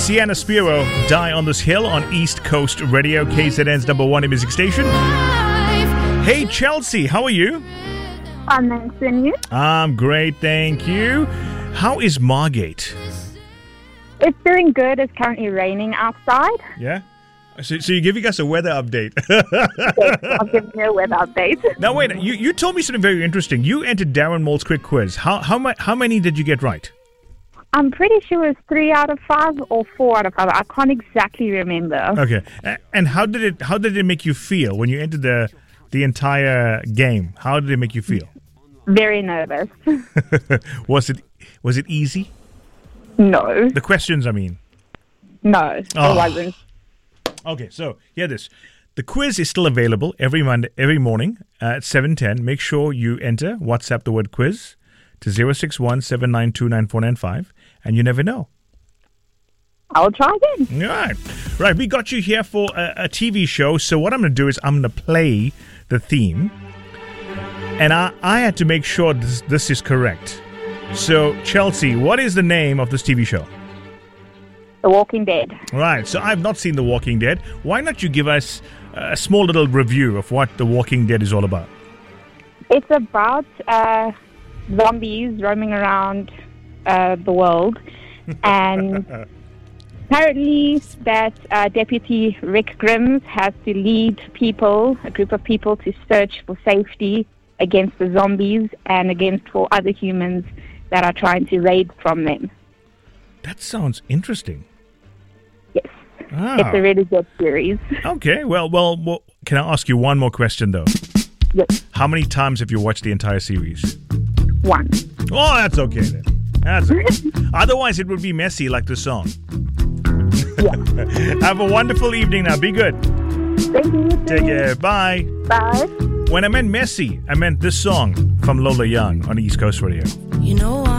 Sienna Spiro, Die on This Hill on East Coast Radio, KZN's number one music station. Hey, Chelsea, how are you? Thanks, and you? I'm great, thank you. How is Margate? It's doing good. It's currently raining outside. Yeah? So you're giving us a weather update. Yes, I'll give you a weather update. Now, wait, you told me something very interesting. You entered Darren Moore's quick quiz. How many did you get right? I'm pretty sure it's 3 out of 5 or 4 out of 5. I can't exactly remember. Okay. And how did it make you feel when you entered the entire game? How did it make you feel? Very nervous. Was it easy? No. The questions, I mean. No, it wasn't. Okay, so hear this. The quiz is still available every morning at 7:10. Make sure you enter, WhatsApp the word quiz to 061-792-9495, and you never know. I'll try again. All right. Right, we got you here for a TV show, so what I'm going to do is I'm going to play the theme, and I had to make sure this is correct. So, Chelsea, what is the name of this TV show? The Walking Dead. Right, so I've not seen The Walking Dead. Why not you give us a small little review of what The Walking Dead is all about? It's about zombies roaming around the world, and apparently that Deputy Rick Grimes has to lead a group of people to search for safety against the zombies and against for other humans that are trying to raid from them. That sounds interesting. Yes. It's a really good series. Okay, well, can I ask you one more question, though? Yes. How many times have you watched the entire series? 1. Oh, that's okay then. That's okay. Otherwise, it would be messy like the song. Yeah. Have a wonderful evening now. Be good. Thank you. Take care. Bye. Bye. When I meant messy, I meant this song from Lola Young on East Coast Radio. You know